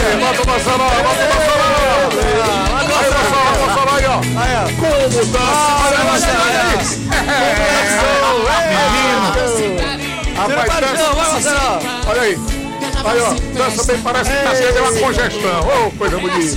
Bota o Mossoró. Aí, Mossoró, aí, ó. Como dança. Olha, Mossoró. Rapaz, dança. Olha aí. Aí, ó. Dança bem, parece que tá sendo uma congestão. Ô, coisa bonita.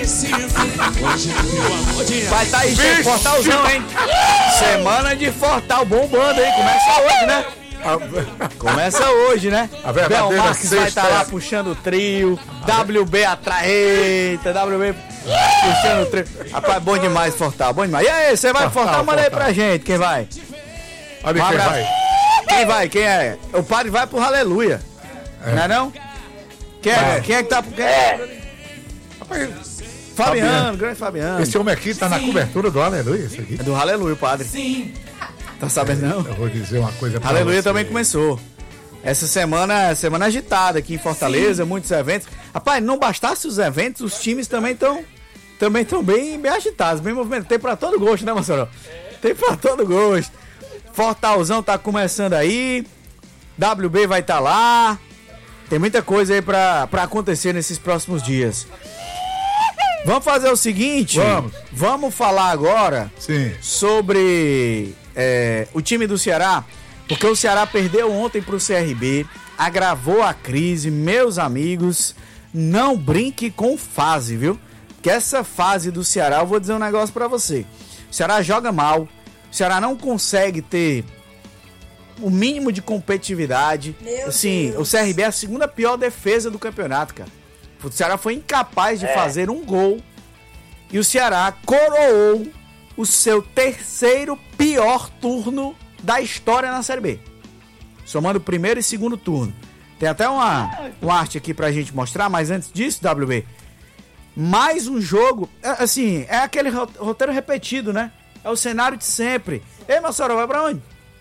Vai tá aí, gente, Fortalzão, hein? Semana de Fortal bombando, hein? Começa hoje, né? Começa hoje, né? A verdadeira Bel Marques vai estar lá sexta. puxando o trio. WB atrás. Eita, WB puxando o trio. Rapaz, bom demais, Fortal, bom demais. E aí, você vai pro Fortal? Manda aí pra gente, quem vai? Olha quem abraço. vai. Quem vai? Quem é? O padre vai pro Aleluia. Não é não? Quem é que tá... Rapaz, Fabiano, grande Fabiano. esse homem aqui tá na cobertura do Aleluia, isso aqui. É do Aleluia, o padre. Sim. Tá sabendo não? Eu vou dizer uma coisa pra Aleluia você. também começou. Essa semana agitada aqui em Fortaleza, muitos eventos. Rapaz, não bastasse os eventos, os times também estão bem agitados, bem movimentados. Tem pra todo gosto, né, Marcelo? Tem pra todo gosto. Fortalzão tá começando aí. WB vai estar lá. Tem muita coisa aí pra acontecer nesses próximos dias. Vamos fazer o seguinte. Vamos falar agora Sim. sobre o time do Ceará, porque o Ceará perdeu ontem pro CRB, agravou a crise. Meus amigos, não brinque com fase, viu? Que essa fase do Ceará, eu vou dizer um negócio pra você. O Ceará joga mal, o Ceará não consegue ter o mínimo de competitividade. Assim, o CRB é a segunda pior defesa do campeonato, cara. O Ceará foi incapaz de fazer um gol e o Ceará coroou o seu terceiro pior turno da história na Série B, somando o primeiro e segundo turno. Tem até uma arte aqui pra gente mostrar, mas antes disso, WB, mais um jogo, assim, é aquele roteiro repetido, né? É o cenário de sempre. Ei, Marcelo, vai pra onde?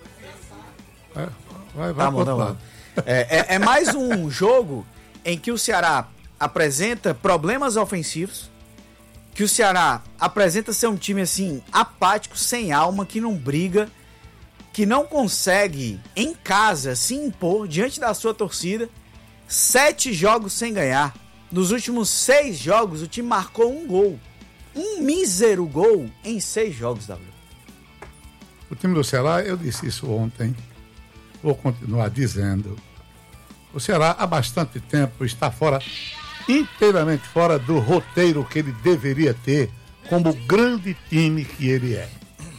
Vai Tá pro outro bom. lado. É mais um jogo em que o Ceará apresenta problemas ofensivos, que o Ceará apresenta ser um time assim apático, sem alma, que não briga, que não consegue em casa se impor diante da sua torcida. 7 jogos sem ganhar. Nos últimos 6 jogos o time marcou um gol, um mísero gol em 6 jogos, W. O time do Ceará, eu disse isso ontem, vou continuar dizendo. O Ceará há bastante tempo está inteiramente fora do roteiro que ele deveria ter como o grande time que ele é.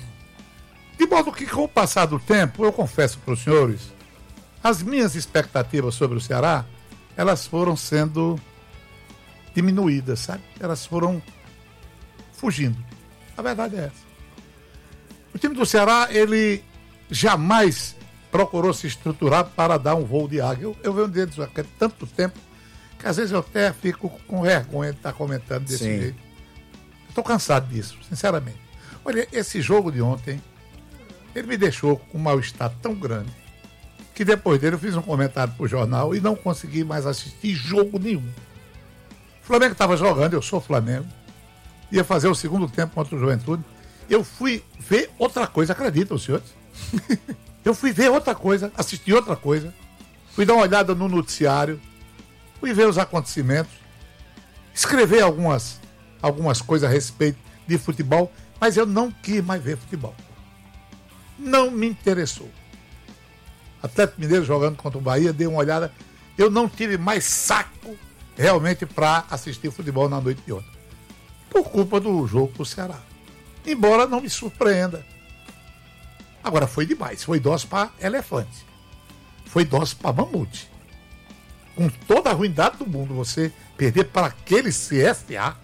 De modo que, com o passar do tempo, eu confesso para os senhores, as minhas expectativas sobre o Ceará, elas foram sendo diminuídas, sabe? Elas foram fugindo. A verdade é essa. O time do Ceará, ele jamais procurou se estruturar para dar um voo de águia. Eu venho dentro há tanto tempo que às vezes eu até fico com vergonha de estar comentando desse jeito. Estou cansado disso, sinceramente. Olha, esse jogo de ontem, ele me deixou com um mal-estar tão grande que depois dele eu fiz um comentário para o jornal e não consegui mais assistir jogo nenhum. O Flamengo estava jogando, eu sou Flamengo, ia fazer o segundo tempo contra o Juventude. Eu fui ver outra coisa, acreditam, senhores? Eu fui ver outra coisa, assistir outra coisa, fui dar uma olhada no noticiário, fui ver os acontecimentos, escrever algumas coisas a respeito de futebol, mas eu não quis mais ver futebol. Não me interessou. Atlético Mineiro jogando contra o Bahia, dei uma olhada, eu não tive mais saco realmente para assistir futebol na noite de ontem. Por culpa do jogo do Ceará. Embora não me surpreenda. Agora foi demais, foi dose para elefante. Foi dose para mamute. Com toda a ruindade do mundo, você perder para aquele CSA,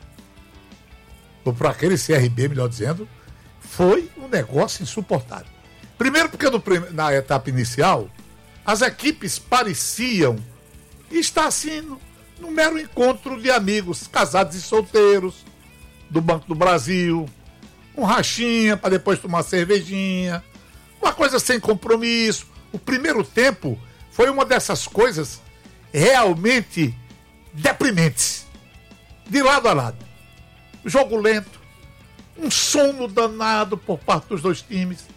ou para aquele CRB, melhor dizendo, foi um negócio insuportável. Primeiro porque na etapa inicial, as equipes pareciam estar assim, num mero encontro de amigos, casados e solteiros, do Banco do Brasil, um rachinha para depois tomar cervejinha, uma coisa sem compromisso. O primeiro tempo foi uma dessas coisas realmente deprimentes, de lado a lado. Jogo lento, um sono danado por parte dos dois times.